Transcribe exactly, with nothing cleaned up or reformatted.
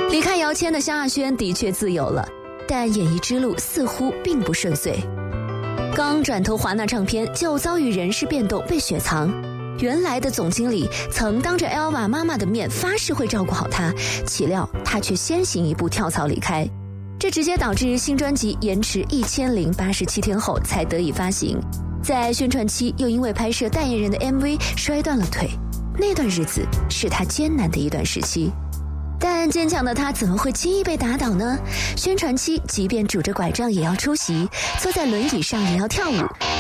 离开姚谦的萧亚轩的确自由了，但演艺之路似乎并不顺遂。刚转投华纳唱片，就遭遇人事变动被雪藏。原来的总经理曾当着 Elva 妈妈的面发誓会照顾好她，岂料她却先行一步跳槽离开，这直接导致新专辑延迟一千零八十七天后才得以发行。在宣传期又因为拍摄代言人的 M V 摔断了腿，那段日子是他艰难的一段时期。但坚强的他怎么会轻易被打倒呢？宣传期即便拄着拐杖也要出席，坐在轮椅上也要跳舞，